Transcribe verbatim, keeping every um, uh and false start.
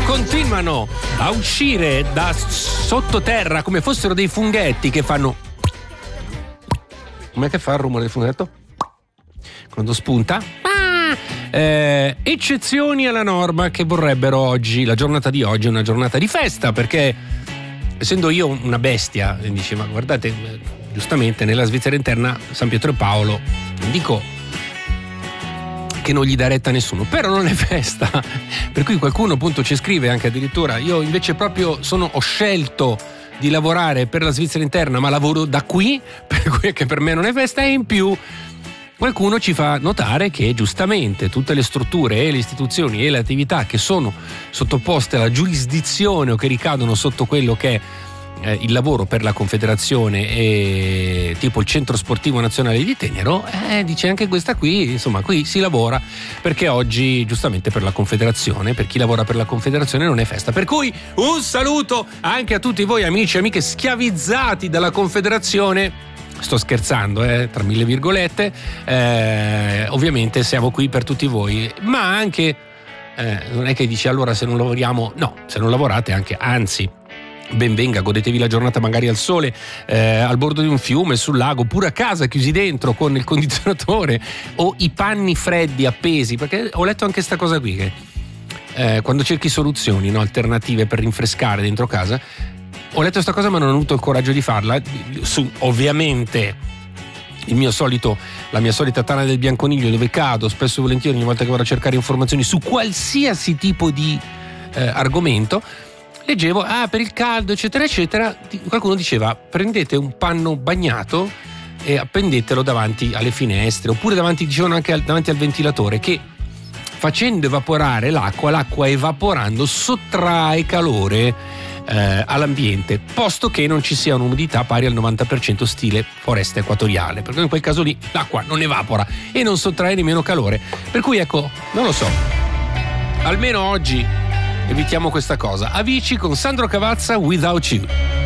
continuano a uscire da sottoterra come fossero dei funghetti che fanno. Com'è che fa il rumore del funghetto? Quando spunta? Eh, eccezioni alla norma che vorrebbero oggi, la giornata di oggi è una giornata di festa, perché essendo io una bestia, dice, ma guardate, giustamente nella Svizzera interna San Pietro e Paolo, dico che non gli dà retta a nessuno, però non è festa, per cui qualcuno appunto ci scrive anche addirittura, io invece proprio sono, ho scelto di lavorare per la Svizzera interna, ma lavoro da qui, per cui che per me non è festa, e in più qualcuno ci fa notare che giustamente tutte le strutture e le istituzioni e le attività che sono sottoposte alla giurisdizione o che ricadono sotto quello che è eh, il lavoro per la Confederazione, e tipo il Centro Sportivo Nazionale di Tenero, eh, dice anche questa qui, insomma qui si lavora, perché oggi giustamente per la Confederazione, per chi lavora per la Confederazione non è festa. Per cui un saluto anche a tutti voi amici e amiche schiavizzati dalla Confederazione. Sto scherzando, eh, tra mille virgolette, eh, ovviamente siamo qui per tutti voi, ma anche eh, non è che dici allora se non lavoriamo, no, se non lavorate anche, anzi, ben venga, godetevi la giornata magari al sole, eh, al bordo di un fiume, sul lago, pure a casa chiusi dentro con il condizionatore o i panni freddi appesi, perché ho letto anche sta cosa qui che eh, quando cerchi soluzioni, no, alternative per rinfrescare dentro casa. Ho letto questa cosa ma non ho avuto il coraggio di farla. Su, ovviamente il mio solito, la mia solita tana del bianconiglio, dove cado spesso e volentieri ogni volta che vado a cercare informazioni su qualsiasi tipo di eh, argomento. Leggevo, ah, per il caldo eccetera eccetera, qualcuno diceva prendete un panno bagnato e appendetelo davanti alle finestre, oppure davanti, dicevano anche al, davanti al ventilatore, che facendo evaporare l'acqua, l'acqua evaporando sottrae calore Eh, all'ambiente, posto che non ci sia un'umidità pari al novanta per cento stile foresta equatoriale, perché in quel caso lì l'acqua non evapora e non sottrae nemmeno calore, per cui ecco, non lo so, almeno oggi evitiamo questa cosa. Avicii con Sandro Cavazza, Without You.